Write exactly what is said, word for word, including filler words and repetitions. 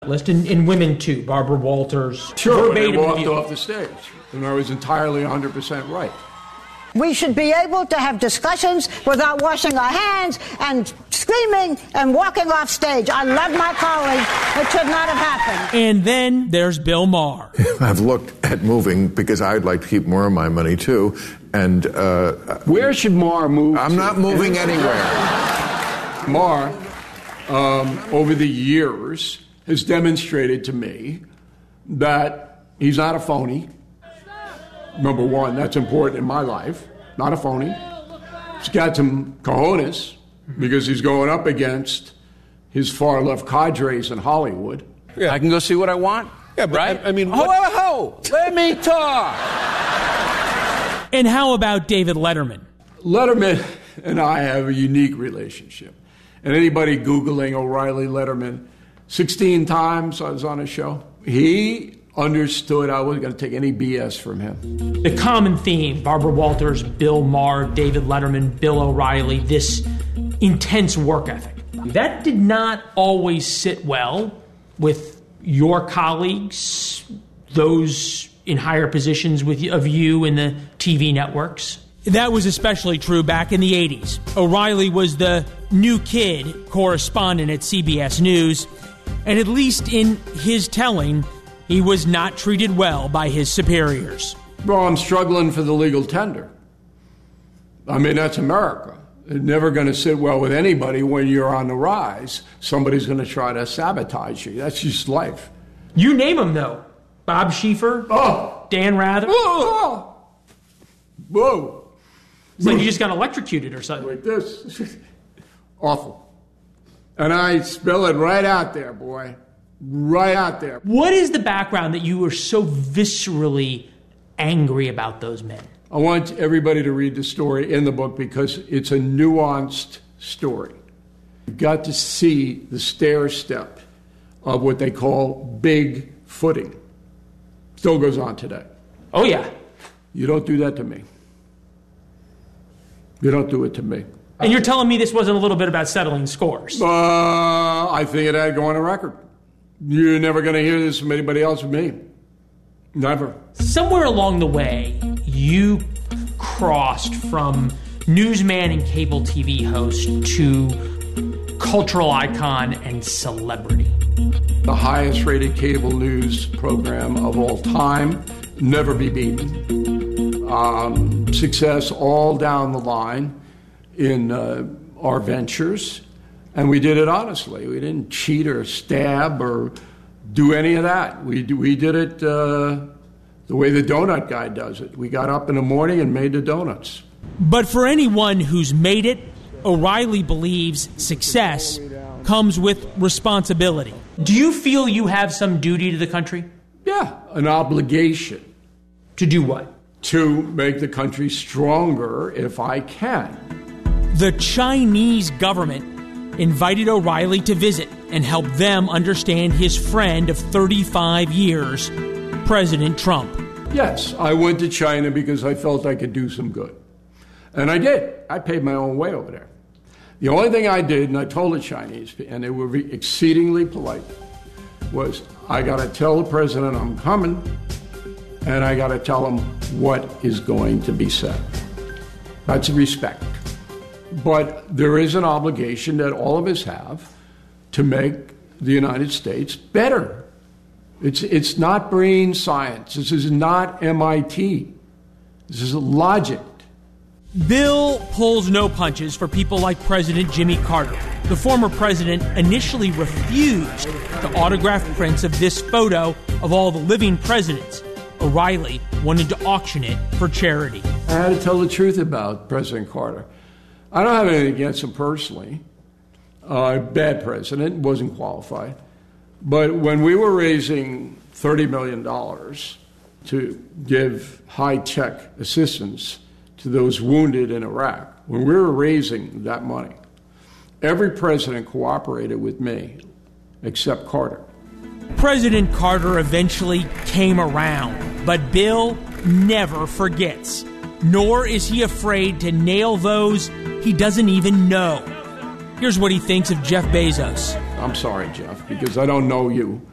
list, and, and women too. Barbara Walters. Sure, they walked off the stage, and I was entirely one hundred percent right. We should be able to have discussions without washing our hands and screaming and walking off stage. I love my colleagues. It should not have happened. And then there's Bill Maher. I've looked at moving because I'd like to keep more of my money, too. And uh, where should Maher move? I'm to? not moving anywhere. Maher, um, over the years, has demonstrated to me that he's not a phony. Number one, that's important in my life. Not a phony. He's got some cojones because he's going up against his far-left cadres in Hollywood. Yeah. I can go see what I want. Yeah, but right? I, I mean, ho, ho, ho! Let me talk. And how about David Letterman? Letterman and I have a unique relationship. And anybody Googling O'Reilly Letterman, sixteen times I was on his show. He understood I wasn't going to take any B S from him. The common theme, Barbara Walters, Bill Maher, David Letterman, Bill O'Reilly, this intense work ethic. That did not always sit well with your colleagues, those in higher positions with of you in the T V networks. That was especially true back in the eighties. O'Reilly was the new kid correspondent at C B S News, and at least in his telling, he was not treated well by his superiors. Well, I'm struggling for the legal tender. I mean, that's America. It's never going to sit well with anybody when you're on the rise. Somebody's going to try to sabotage you. That's just life. You name them, though. Bob Schieffer, oh. Dan Rather. Oh. Whoa. It's like you just got electrocuted or something. Like this. Awful. And I spill it right out there, boy. Right out there. What is the background that you were so viscerally angry about those men? I want everybody to read the story in the book because it's a nuanced story. You've got to see the stair step of what they call big footing. Still goes on today. Oh, yeah. You don't do that to me. You don't do it to me. And you're telling me this wasn't a little bit about settling scores? Uh, I think it had to go on a record. You're never going to hear this from anybody else but me. Never. Somewhere along the way, you crossed from newsman and cable T V host to cultural icon and celebrity. The highest rated cable news program of all time, never be beaten. Um, success all down the line in uh, our ventures. And we did it honestly. We didn't cheat or stab or do any of that. We we did it uh, the way the donut guy does it. We got up in the morning and made the donuts. But for anyone who's made it, O'Reilly believes success comes with responsibility. Do you feel you have some duty to the country? Yeah, an obligation. To do what? To make the country stronger if I can. The Chinese government invited O'Reilly to visit and help them understand his friend of thirty-five years, President Trump. Yes, I went to China because I felt I could do some good. And I did. I paid my own way over there. The only thing I did, and I told the Chinese, and they were exceedingly polite, was I got to tell the president I'm coming, and I got to tell him what is going to be said. That's respect. But there is an obligation that all of us have to make the United States better. It's, it's not brain science. This is not M I T. This is logic. Bill pulls no punches for people like President Jimmy Carter. The former president initially refused to autograph prints of this photo of all the living presidents. O'Reilly wanted to auction it for charity. I had to tell the truth about President Carter. I don't have anything against him personally. Uh, bad president, wasn't qualified. But when we were raising thirty million dollars to give high-tech assistance to those wounded in Iraq, when we were raising that money, every president cooperated with me except Carter. President Carter eventually came around, but Bill never forgets, nor is he afraid to nail those he doesn't even know. Here's what he thinks of Jeff Bezos. I'm sorry, Jeff, because I don't know you.